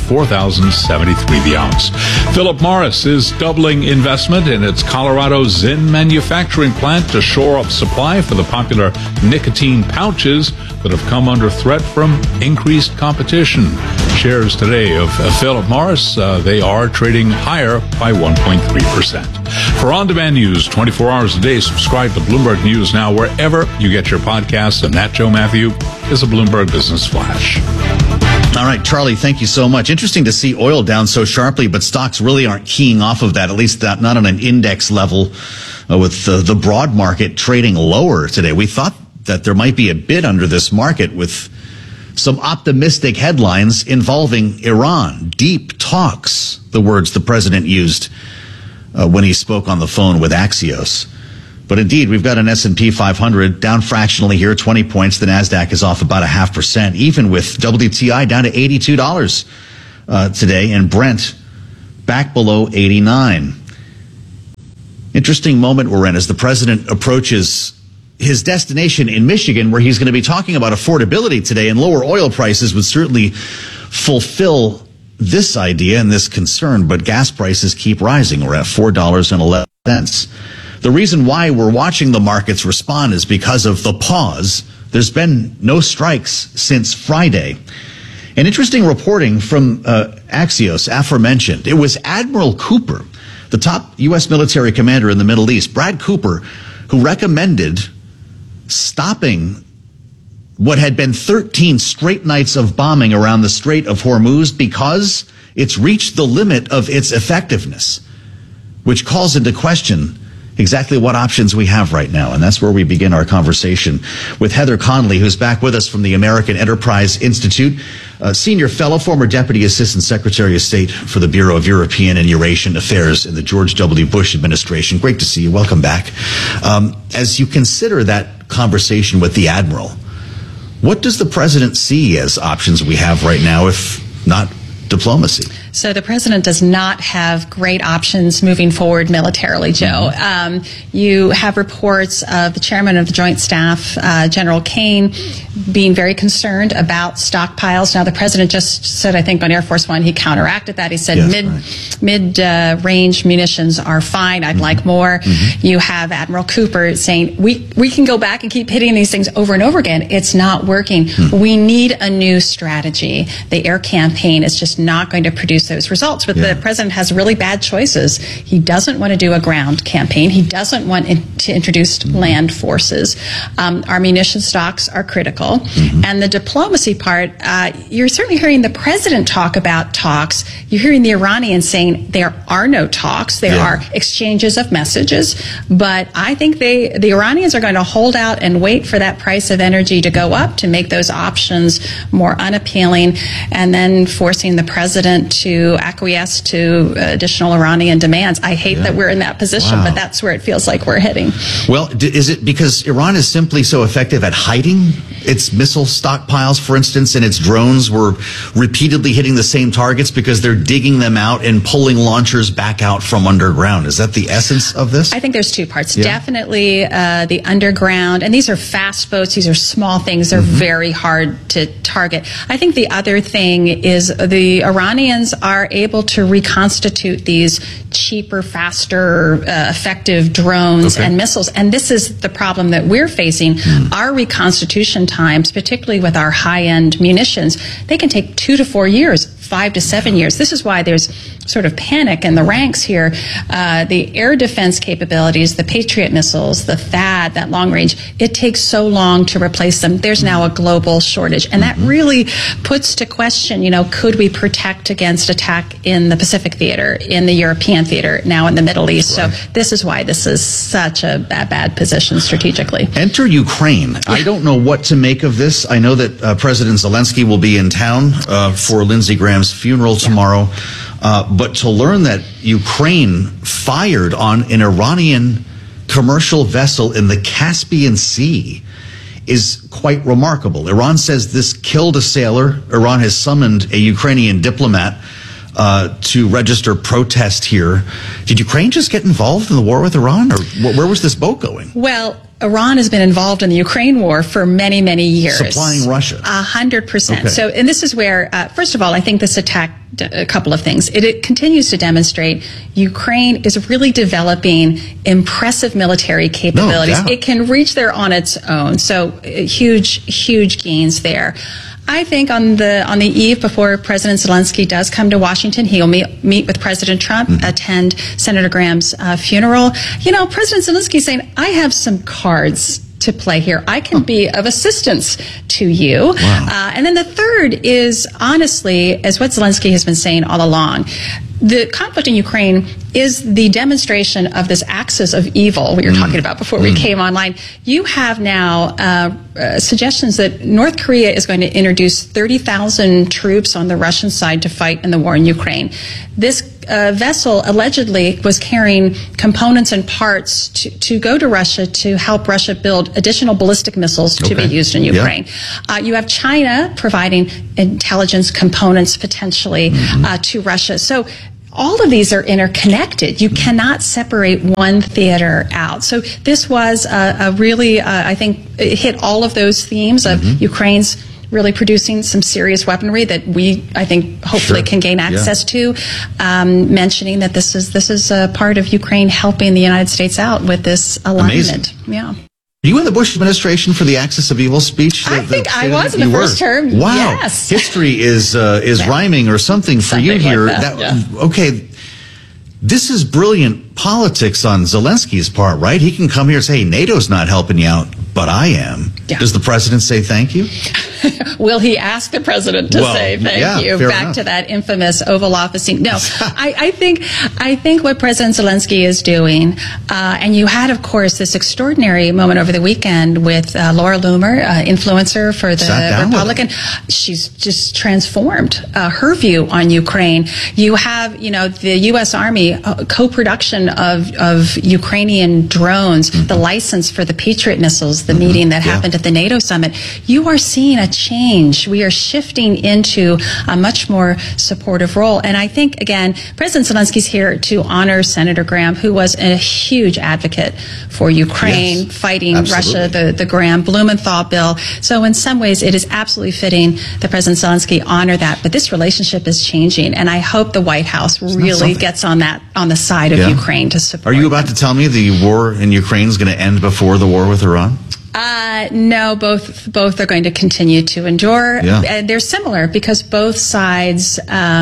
$4,073 the ounce. Philip Morris is doubling investment in its Colorado Zinn manufacturing plant to shore up supply for the popular nicotine pouches that have come under threat from increased competition. Shares today of Philip Morris, they are trading higher by 1.3%. For on-demand news 24 hours a day, subscribe to Bloomberg News Now wherever you get your podcasts. And that, Joe Matthew, is a Bloomberg Business Flash. All right, Charlie, thank you so much. Interesting to see oil down so sharply, but stocks really aren't keying off of that, at least not on an index level, with the broad market trading lower today. We thought that there might be a bid under this market with some optimistic headlines involving Iran. Deep talks, the words the president used when he spoke on the phone with Axios. But indeed, we've got an S&P 500 down fractionally here, 20 points. The NASDAQ is off about 0.5%, even with WTI down to $82 today, and Brent back below 89. Interesting moment we're in as the president approaches his destination in Michigan, where he's going to be talking about affordability today, and lower oil prices would certainly fulfill this idea and this concern, but gas prices keep rising. We're at $4.11. The reason why we're watching the markets respond is because of the pause. There's been no strikes since Friday. An interesting reporting from Axios, aforementioned. It was Admiral Cooper, the top U.S. military commander in the Middle East, Brad Cooper, who recommended stopping what had been 13 straight nights of bombing around the Strait of Hormuz because it's reached the limit of its effectiveness, which calls into question exactly what options we have right now. And that's where we begin our conversation with Heather Conley, who's back with us from the American Enterprise Institute, senior fellow, former Deputy Assistant Secretary of State for the Bureau of European and Eurasian Affairs in the George W. Bush administration. Great to see you. Welcome back. As you consider that conversation with the Admiral, what does the president see as options we have right now, if not diplomacy? So the president does not have great options moving forward militarily, Joe. You have reports of the chairman of the Joint Staff, General Kane, being very concerned about stockpiles. Now, the president just said, I think, on Air Force One, he counteracted that. He said mid-range munitions are fine. I'd like more. You have Admiral Cooper saying, we can go back and keep hitting these things over and over again. It's not working. We need a new strategy. The air campaign is just not going to produce those results. But the president has really bad choices. He doesn't want to do a ground campaign. He doesn't want to introduce land forces. Our munition stocks are critical. And the diplomacy part, you're certainly hearing the president talk about talks. You're hearing the Iranians saying there are no talks. There are exchanges of messages. But I think the Iranians are going to hold out and wait for that price of energy to go up to make those options more unappealing, and then forcing the president to acquiesce to additional Iranian demands. I hate that we're in that position, but that's where it feels like we're heading. Well, is it because Iran is simply so effective at hiding its missile stockpiles, for instance, and its drones were repeatedly hitting the same targets because they're digging them out and pulling launchers back out from underground? Is that the essence of this? I think there's two parts. Definitely the underground, and these are fast boats. These are small things. They're very hard to target. I think the other thing is the Iranians are able to reconstitute these cheaper, faster, effective drones and missiles. And this is the problem that we're facing. Our reconstitution times, particularly with our high-end munitions, they can take 2 to 4 years, 5 to 7 years. This is why there's sort of panic in the ranks here. The air defense capabilities, the Patriot missiles, the THAAD, that long range, it takes so long to replace them. There's now a global shortage. And that really puts to question, could we protect against attack in the Pacific theater, in the European theater, now in the Middle East? So this is why this is such a bad position strategically. Enter Ukraine. I don't know what to make of this. I know that President Zelensky will be in town for Lindsey Graham's funeral tomorrow. But to learn that Ukraine fired on an Iranian commercial vessel in the Caspian Sea is quite remarkable. Iran says this killed a sailor. Iran has summoned a Ukrainian diplomat. to register protest here. Did Ukraine just get involved in the war with Iran, or where was this boat going? Well, Iran has been involved in the Ukraine war for many, many years. Supplying Russia. 100%. Okay. So, and this is where, first of all, I think this attack, a couple of things. It continues to demonstrate Ukraine is really developing impressive military capabilities. No doubt. It can reach there on its own. So huge gains there. I think on the eve before President Zelensky does come to Washington, he'll meet with President Trump, attend Senator Graham's funeral. You know, President Zelensky is saying, I have some cards to play here. I can be of assistance to you. Wow. And then the third is, honestly, as what Zelensky has been saying all along, the conflict in Ukraine is the demonstration of this axis of evil we were talking about before we came online. You have now suggestions that North Korea is going to introduce 30,000 troops on the Russian side to fight in the war in Ukraine. This vessel allegedly was carrying components and parts to go to Russia to help Russia build additional ballistic missiles to be used in Ukraine. Yeah. You have China providing intelligence components potentially to Russia. So all of these are interconnected. You cannot separate one theater out. So this was a really, I think, it hit all of those themes of Ukraine's really producing some serious weaponry that we, I think, hopefully can gain access to. Mentioning that this is a part of Ukraine helping the United States out with this alignment. Amazing. Yeah. Were you in the Bush administration for the Axis of Evil speech? I think I was in the first term. Wow. Yes. History is rhyming or something for you here. Okay. This is brilliant politics on Zelensky's part, right? He can come here and say, hey, NATO's not helping you out, but I am. Yeah. Does the president say thank you? Will he ask the president to say thank you? Back enough. To that infamous Oval Office scene. No, I think what President Zelensky is doing, and you had, of course, this extraordinary moment over the weekend with Laura Loomer, influencer for the Republican. She's just transformed her view on Ukraine. You have, the U.S. Army co-production of Ukrainian drones, the license for the Patriot missiles, the meeting that happened at the NATO summit. You are seeing a change. We are shifting into a much more supportive role. And I think, again, President Zelensky's here to honor Senator Graham, who was a huge advocate for Ukraine, fighting Russia, the Graham-Blumenthal bill. So in some ways, it is absolutely fitting that President Zelensky honor that. But this relationship is changing, and I hope the White House really gets on the side of Ukraine to support. Are you about to tell me the war in Ukraine is going to end before the war with Iran? No, both are going to continue to endure. Yeah. They're similar because both sides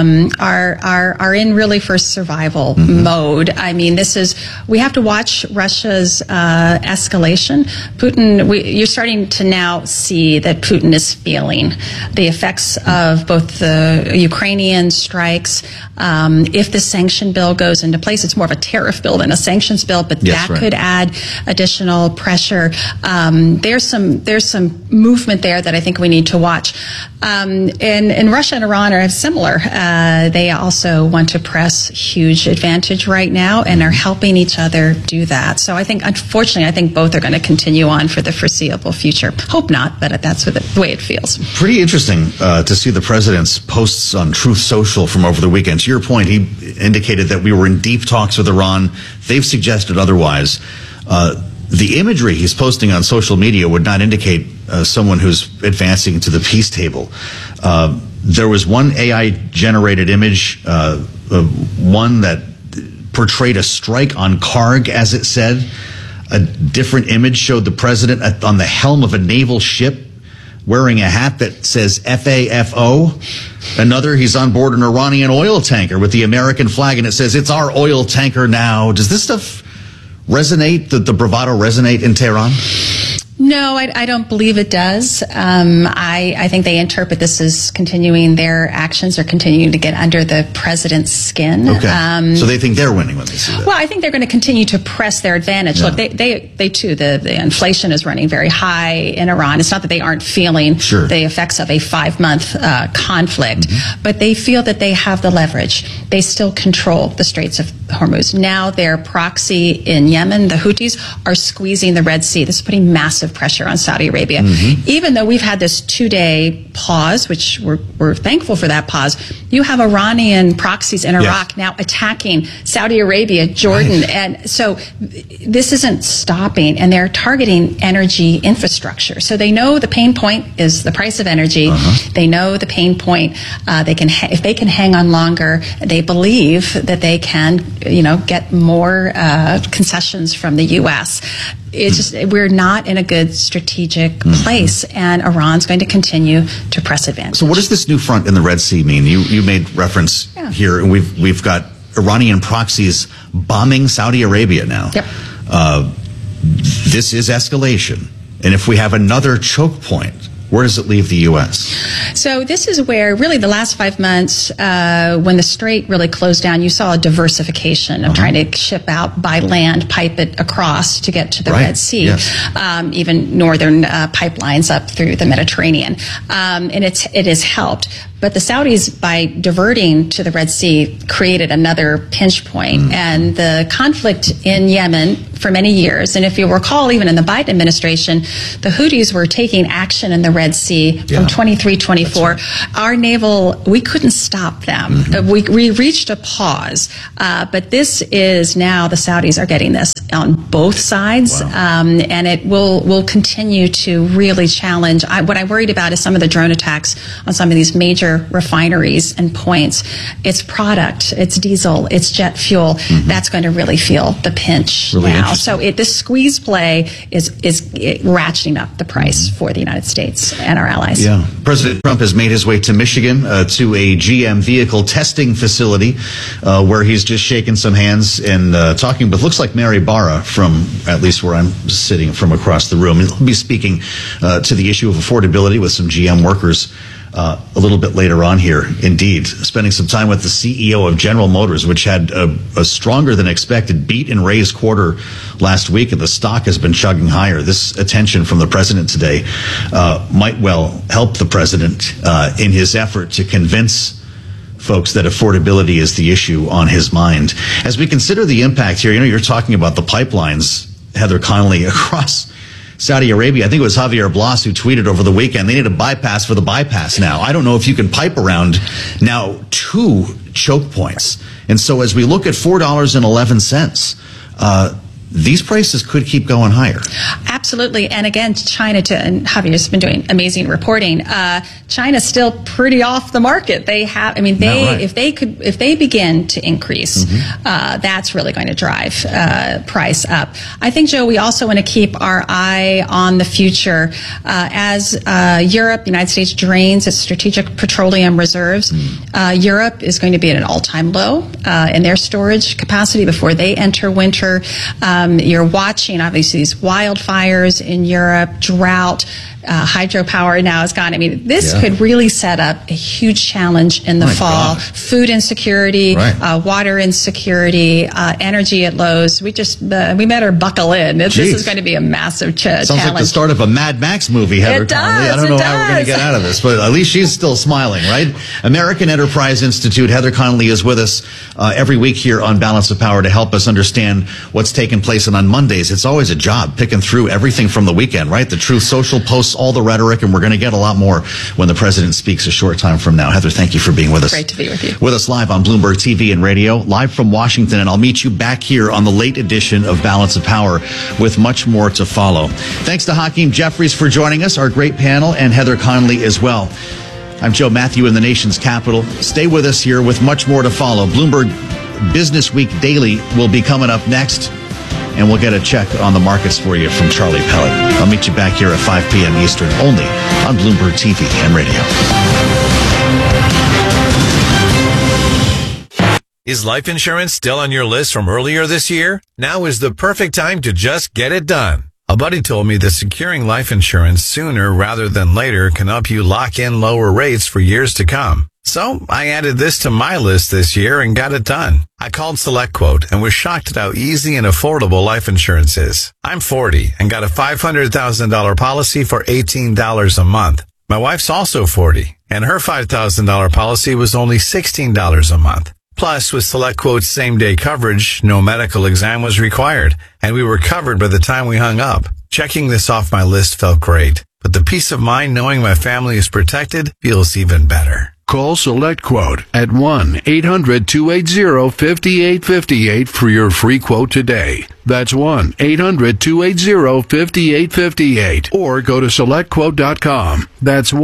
are in really for survival mode. I mean, we have to watch Russia's escalation. Putin, you're starting to now see that Putin is feeling the effects of both the Ukrainian strikes. If the sanction bill goes into place, it's more of a tariff bill than a sanctions bill, but that could add additional pressure. There's some movement there that I think we need to watch. And Russia and Iran are similar. They also want to press huge advantage right now and are helping each other do that. So I think, unfortunately, both are going to continue on for the foreseeable future. Hope not, but that's the way it feels. Pretty interesting to see the president's posts on Truth Social from over the weekend. To your point, he indicated that we were in deep talks with Iran. They've suggested otherwise. The imagery he's posting on social media would not indicate someone who's advancing to the peace table. There was one AI-generated image, one that portrayed a strike on Karg, as it said. A different image showed the president on the helm of a naval ship wearing a hat that says FAFO. Another, he's on board an Iranian oil tanker with the American flag, and it says, it's our oil tanker now. Does this stuff resonate, the bravado resonate in Tehran? No, I don't believe it does. I think they interpret this as continuing their actions or continuing to get under the president's skin. Okay. So they think they're winning when they see that. Well, I think they're going to continue to press their advantage. Yeah. Look, they too, the inflation is running very high in Iran. It's not that they aren't feeling the effects of a 5-month conflict, but they feel that they have the leverage. They still control the Straits of Hormuz. Now their proxy in Yemen, the Houthis, are squeezing the Red Sea. This is putting massive massive pressure on Saudi Arabia. Even though we've had this 2-day pause, which we're thankful for that pause, you have Iranian proxies in Iraq now attacking Saudi Arabia, Jordan. And so this isn't stopping, and they're targeting energy infrastructure. So they know the pain point is the price of energy. They know the pain point. If they can hang on longer, they believe that they can, get more concessions from the U.S. It's just, we're not in a good strategic place, and Iran's going to continue to press advantage. So what does this new front in the Red Sea mean? You made reference here, and we've got Iranian proxies bombing Saudi Arabia now. This is escalation. And if we have another choke point, where does it leave the U.S.? So this is where really the last 5 months, when the Strait really closed down, you saw a diversification of trying to ship out by land, pipe it across to get to the Red Sea, even northern pipelines up through the Mediterranean. And it has helped. But the Saudis, by diverting to the Red Sea, created another pinch point. And the conflict in Yemen for many years, and if you recall, even in the Biden administration, the Houthis were taking action in the Red Sea from 23, 24. Our naval, we couldn't stop them. We reached a pause. But this is now, the Saudis are getting this on both sides. And it will continue to really challenge. What I worried about is some of the drone attacks on some of these major refineries and points. It's product, it's diesel, it's jet fuel. That's going to really feel the pinch now. So this squeeze play is ratcheting up the price for the United States and our allies. President Trump has made his way to Michigan to a GM vehicle testing facility where he's just shaking some hands and talking with, looks like Mary Barra from, at least where I'm sitting from across the room. He'll be speaking to the issue of affordability with some GM workers a little bit later on here. Indeed, spending some time with the CEO of General Motors, which had a stronger than expected beat and raise quarter last week, and the stock has been chugging higher. This attention from the president today might well help the president in his effort to convince folks that affordability is the issue on his mind. As we consider the impact here, you're talking about the pipelines, Heather Connolly, across Saudi Arabia. I think it was Javier Blas who tweeted over the weekend, they need a bypass for the bypass now. I don't know if you can pipe around now 2 choke points. And so as we look at $4.11, these prices could keep going higher. Absolutely. And again, China, and Javier's been doing amazing reporting. China's still pretty off the market. If they begin to increase, that's really going to drive price up. I think, Joe, we also want to keep our eye on the future. As Europe, the United States drains its strategic petroleum reserves, Europe is going to be at an all-time low in their storage capacity before they enter winter. You're watching, obviously, these wildfires in Europe, drought, hydropower now is gone. I mean, this could really set up a huge challenge in the fall. Food insecurity, water insecurity, energy at lows. We better buckle in. This is going to be a massive challenge. Sounds like the start of a Mad Max movie, Heather Connolly. I don't know how we're going to get out of this, but at least she's still smiling, right? American Enterprise Institute, Heather Connolly is with us every week here on Balance of Power to help us understand what's taking place. And on Mondays, it's always a job picking through everything from the weekend, right? The Truth Social posts all the rhetoric, and we're going to get a lot more when the president speaks a short time from now. Heather, thank you for being with us. Great to be with you. With us live on Bloomberg TV and radio, live from Washington, and I'll meet you back here on the late edition of Balance of Power with much more to follow. Thanks to Hakeem Jeffries for joining us, our great panel, and Heather Connolly as well. I'm Joe Matthew in the nation's capital. Stay with us here with much more to follow. Bloomberg Business Week Daily will be coming up next, and we'll get a check on the markets for you from Charlie Pellet. I'll meet you back here at 5 p.m. Eastern, only on Bloomberg TV and radio. Is life insurance still on your list from earlier this year? Now is the perfect time to just get it done. A buddy told me that securing life insurance sooner rather than later can help you lock in lower rates for years to come. So I added this to my list this year and got it done. I called SelectQuote and was shocked at how easy and affordable life insurance is. I'm 40 and got a $500,000 policy for $18 a month. My wife's also 40 and her $5,000 policy was only $16 a month. Plus, with SelectQuote's same-day coverage, no medical exam was required, and we were covered by the time we hung up. Checking this off my list felt great, but the peace of mind knowing my family is protected feels even better. Call Select Quote at 1-800-280-5858 for your free quote today. That's 1-800-280-5858. Or go to SelectQuote.com. That's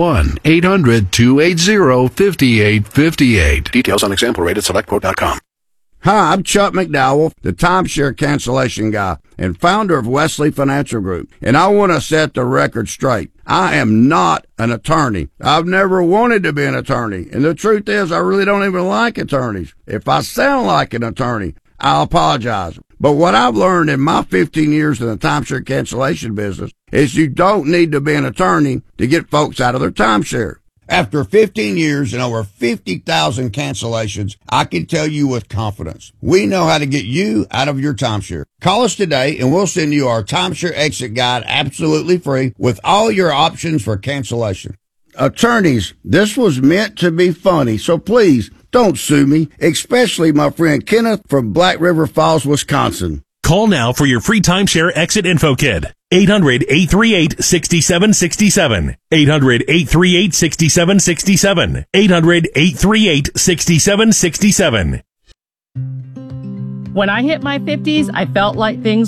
1-800-280-5858. Details on example rate at SelectQuote.com. Hi, I'm Chuck McDowell, the timeshare cancellation guy and founder of Wesley Financial Group. And I want to set the record straight. I am not an attorney. I've never wanted to be an attorney. And the truth is, I really don't even like attorneys. If I sound like an attorney, I'll apologize. But what I've learned in my 15 years in the timeshare cancellation business is you don't need to be an attorney to get folks out of their timeshare. After 15 years and over 50,000 cancellations, I can tell you with confidence, we know how to get you out of your timeshare. Call us today and we'll send you our timeshare exit guide absolutely free with all your options for cancellation. Attorneys, this was meant to be funny, so please don't sue me, especially my friend Kenneth from Black River Falls, Wisconsin. Call now for your free timeshare exit info kit. 800-838-6767. 800-838-6767. 800-838-6767. When I hit my 50s, I felt like things